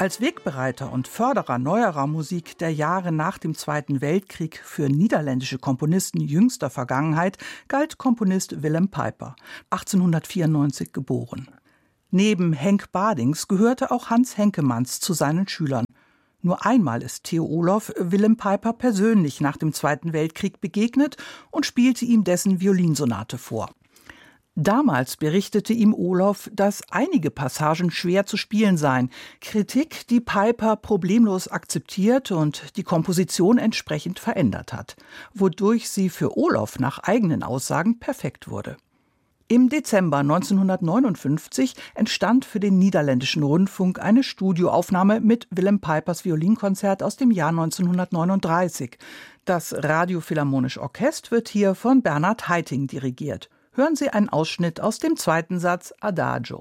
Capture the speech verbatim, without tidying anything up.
Als Wegbereiter und Förderer neuerer Musik der Jahre nach dem Zweiten Weltkrieg für niederländische Komponisten jüngster Vergangenheit galt Komponist Willem Pijper, achtzehnhundertvierundneunzig geboren. Neben Henk Badings gehörte auch Hans Henkemans zu seinen Schülern. Nur einmal ist Theo Olof Willem Pijper persönlich nach dem Zweiten Weltkrieg begegnet und spielte ihm dessen Violinsonate vor. Damals berichtete ihm Olof, dass einige Passagen schwer zu spielen seien. Kritik, die Pijper problemlos akzeptiert und die Komposition entsprechend verändert hat, wodurch sie für Olof nach eigenen Aussagen perfekt wurde. Im Dezember neunzehnhundertneunundfünfzig entstand für den niederländischen Rundfunk eine Studioaufnahme mit Willem Pijpers Violinkonzert aus dem Jahr neunzehnhundertneununddreißig. Das Radiophilharmonische Orchester wird hier von Bernhard Haitink dirigiert. Hören Sie einen Ausschnitt aus dem zweiten Satz Adagio.